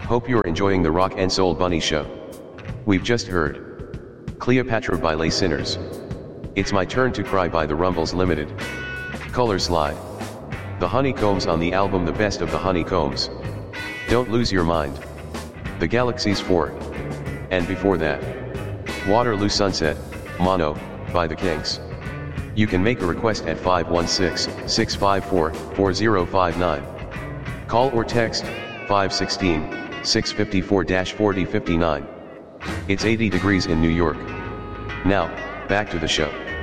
Hope you're enjoying the Rock and Soul Bunny Show. We've just heard Cleopatra by Lay Sinners. It's My Turn to Cry by the Rumbles Limited. Color Slide. The Honeycombs on the album The Best of the Honeycombs. Don't Lose Your Mind. The Galaxies 4. And before that, Waterloo Sunset, Mono, by The Kinks. You can make a request at 516-654-4059. Call or text 516-654-4059. It's 80 degrees in New York. Now, back to the show.